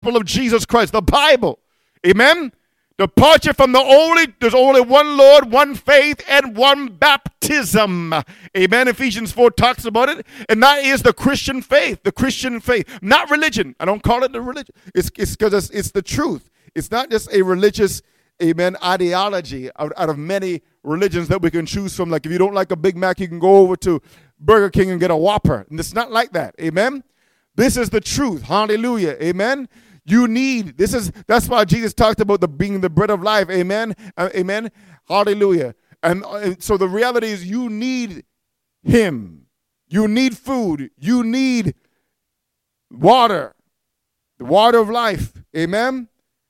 gospel of Jesus Christ, the Bible. Amen? Departure from there's only one Lord, one faith, and one baptism. Amen. Ephesians 4 talks about it. And that is the Christian faith. The Christian faith. Not religion. I don't call it the religion. It's because it's the truth. It's not just a religious, amen, ideology out of many religions that we can choose from. Like if you don't like a Big Mac, you can go over to Burger King and get a Whopper. And it's not like that. Amen. This is the truth. Hallelujah. Amen. That's why Jesus talked about being the bread of life. Amen. Amen. Hallelujah. And so the reality is you need him. You need food. You need water. The water of life. Amen.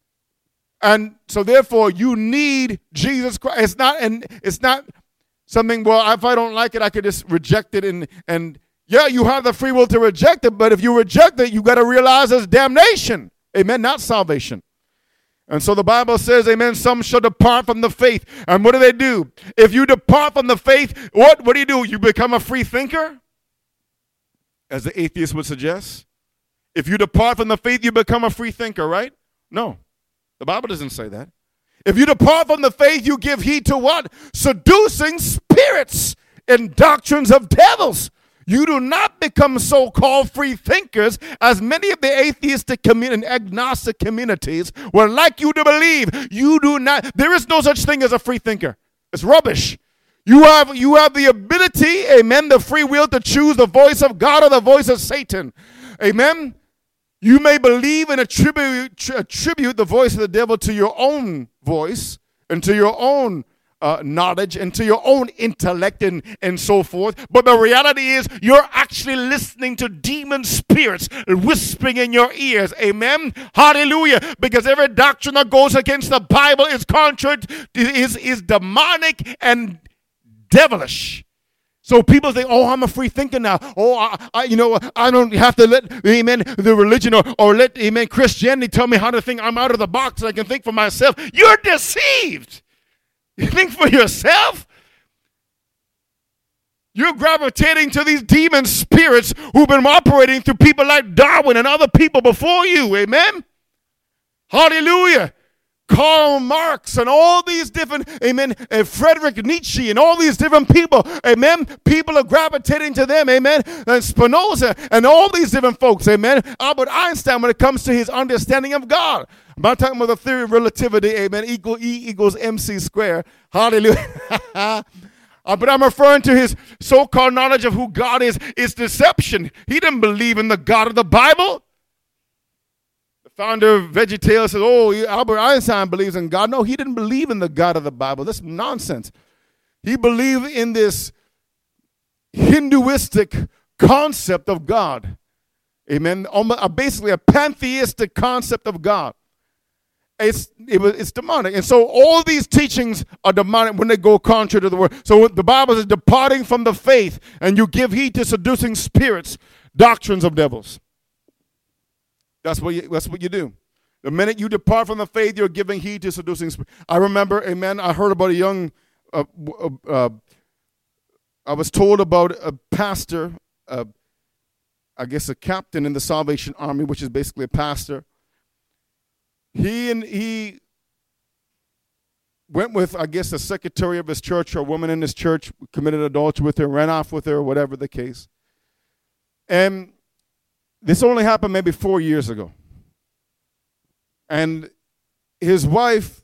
And so therefore you need Jesus Christ. It's not something, well, if I don't like it, I could just reject it and yeah, you have the free will to reject it, but if you reject it, you got to realize there's damnation. Amen, not salvation. And so the Bible says, amen, some shall depart from the faith. And what do? If you depart from the faith, what do? You become a free thinker? As the atheist would suggest. If you depart from the faith, you become a free thinker, right? No, the Bible doesn't say that. If you depart from the faith, you give heed to what? Seducing spirits and doctrines of devils. You do not become so-called free thinkers as many of the atheistic and agnostic communities would like you to believe. You do not. There is no such thing as a free thinker. It's rubbish. You have the ability, amen, the free will to choose the voice of God or the voice of Satan. Amen. You may believe and attribute the voice of the devil to your own voice and to your own knowledge and to your own intellect and so forth. But the reality is you're actually listening to demon spirits whispering in your ears. Amen. Hallelujah. Because every doctrine that goes against the Bible is contrary, is demonic and devilish. So people think, oh, I'm a free thinker now. Oh, I don't have to let, amen, the religion or let, amen, Christianity tell me how to think. I'm out of the box and I can think for myself. You're deceived. You think for yourself? You're gravitating to these demon spirits who've been operating through people like Darwin and other people before you. Amen? Hallelujah. Karl Marx and all these different, amen, and Friedrich Nietzsche and all these different people, amen. People are gravitating to them, amen. And Spinoza and all these different folks, amen. Albert Einstein when it comes to his understanding of God. I'm not talking about the theory of relativity, amen, E equals MC squared. Hallelujah. But I'm referring to his so-called knowledge of who God is. It's deception. He didn't believe in the God of the Bible. The founder of VeggieTales says, oh, Albert Einstein believes in God. No, he didn't believe in the God of the Bible. That's nonsense. He believed in this Hinduistic concept of God. Amen. Basically a pantheistic concept of God. It's demonic. And so all these teachings are demonic when they go contrary to the word. So the Bible says departing from the faith, and you give heed to seducing spirits, doctrines of devils. That's what you do. The minute you depart from the faith, you're giving heed to seducing spirits. I remember, amen, I heard about a young, I was told about a pastor, I guess a captain in the Salvation Army, which is basically a pastor. He went with, I guess, the secretary of his church or a woman in his church, committed adultery with her, ran off with her, or whatever the case. And this only happened maybe 4 years ago. And his wife,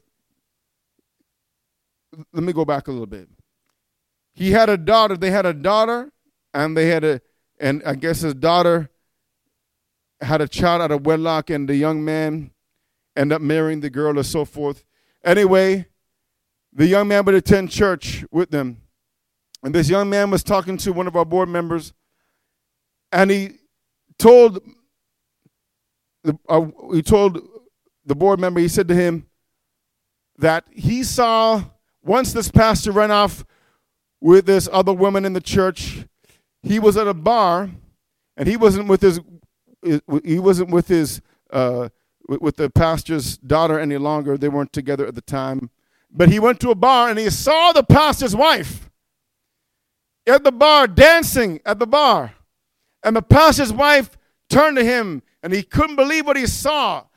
let me go back a little bit. He had a daughter, they had a daughter, and I guess his daughter had a child out of wedlock, and the young man ended up marrying the girl or so forth. Anyway, the young man would attend church with them. And this young man was talking to one of our board members, and he told the board member, he said to him that he saw, once this pastor ran off with this other woman in the church, he was at a bar, and he wasn't with the pastor's daughter any longer. They weren't together at the time. But he went to a bar and he saw the pastor's wife at the bar, dancing at the bar. And the pastor's wife turned to him and he couldn't believe what he saw.